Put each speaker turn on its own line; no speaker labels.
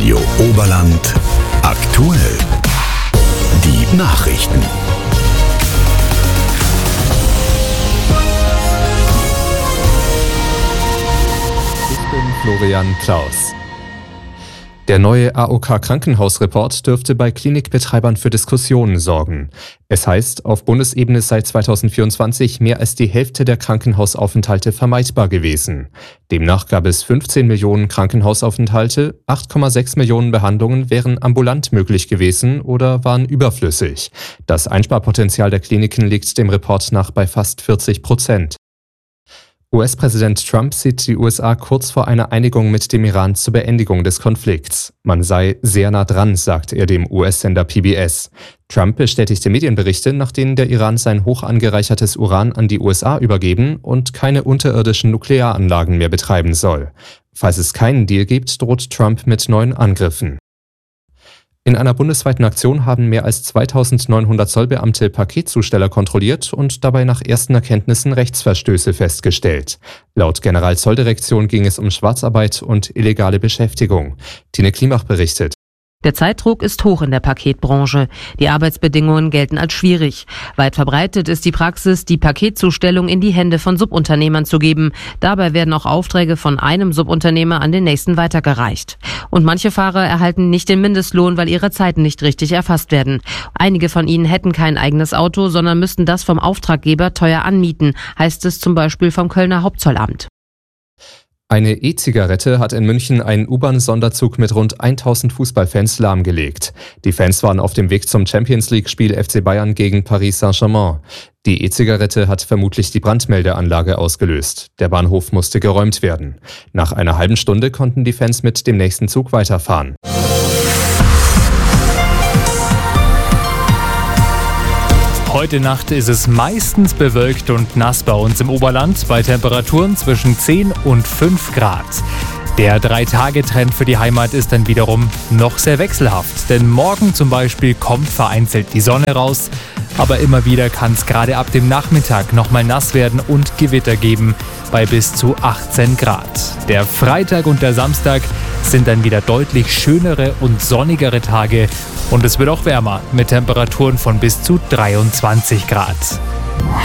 Radio Oberland aktuell. Die Nachrichten.
Ich bin Florian Klaus. Der neue AOK-Krankenhausreport dürfte bei Klinikbetreibern für Diskussionen sorgen. Es heißt, auf Bundesebene sei 2024 mehr als die Hälfte der Krankenhausaufenthalte vermeidbar gewesen. Demnach gab es 15 Millionen Krankenhausaufenthalte, 8,6 Millionen Behandlungen wären ambulant möglich gewesen oder waren überflüssig. Das Einsparpotenzial der Kliniken liegt dem Report nach bei fast 40%. US-Präsident Trump sieht die USA kurz vor einer Einigung mit dem Iran zur Beendigung des Konflikts. Man sei sehr nah dran, sagt er dem US-Sender PBS. Trump bestätigte Medienberichte, nach denen der Iran sein hoch angereichertes Uran an die USA übergeben und keine unterirdischen Nuklearanlagen mehr betreiben soll. Falls es keinen Deal gibt, droht Trump mit neuen Angriffen. In einer bundesweiten Aktion haben mehr als 2900 Zollbeamte Paketzusteller kontrolliert und dabei nach ersten Erkenntnissen Rechtsverstöße festgestellt. Laut Generalzolldirektion ging es um Schwarzarbeit und illegale Beschäftigung. Tine Klimach berichtet.
Der Zeitdruck ist hoch in der Paketbranche. Die Arbeitsbedingungen gelten als schwierig. Weit verbreitet ist die Praxis, die Paketzustellung in die Hände von Subunternehmern zu geben. Dabei werden auch Aufträge von einem Subunternehmer an den nächsten weitergereicht. Und manche Fahrer erhalten nicht den Mindestlohn, weil ihre Zeiten nicht richtig erfasst werden. Einige von ihnen hätten kein eigenes Auto, sondern müssten das vom Auftraggeber teuer anmieten, heißt es zum Beispiel vom Kölner Hauptzollamt.
Eine E-Zigarette hat in München einen U-Bahn-Sonderzug mit rund 1000 Fußballfans lahmgelegt. Die Fans waren auf dem Weg zum Champions-League-Spiel FC Bayern gegen Paris Saint-Germain. Die E-Zigarette hat vermutlich die Brandmeldeanlage ausgelöst. Der Bahnhof musste geräumt werden. Nach einer halben Stunde konnten die Fans mit dem nächsten Zug weiterfahren.
Heute Nacht ist es meistens bewölkt und nass bei uns im Oberland bei Temperaturen zwischen 10 und 5 Grad. Der 3-Tage-Trend für die Heimat ist dann wiederum noch sehr wechselhaft. Denn morgen zum Beispiel kommt vereinzelt die Sonne raus. Aber immer wieder kann es gerade ab dem Nachmittag nochmal nass werden und Gewitter geben bei bis zu 18 Grad. Der Freitag und der Samstag sind dann wieder deutlich schönere und sonnigere Tage. Und es wird auch wärmer mit Temperaturen von bis zu 23 Grad.